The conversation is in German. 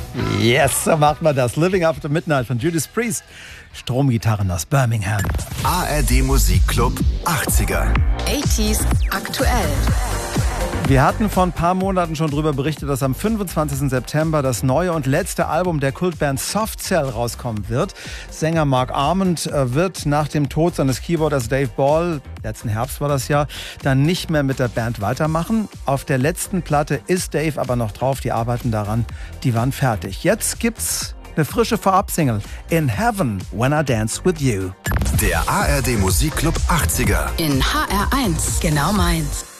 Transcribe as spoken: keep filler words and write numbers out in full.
Yes, so macht man das. Living After Midnight von Judas Priest. Stromgitarren aus Birmingham. A R D Musikclub achtziger. achtziger aktuell. Wir hatten vor ein paar Monaten schon darüber berichtet, dass am fünfundzwanzigsten September das neue und letzte Album der Kultband Soft Cell rauskommen wird. Sänger Mark Arment wird nach dem Tod seines Keyboarders Dave Ball, letzten Herbst war das ja, dann nicht mehr mit der Band weitermachen. Auf der letzten Platte ist Dave aber noch drauf, die arbeiten daran, die waren fertig. Jetzt gibt's eine frische Vorabsingle, In Heaven When I Dance With You. Der A R D Musikclub achtziger. In H R eins, genau meins.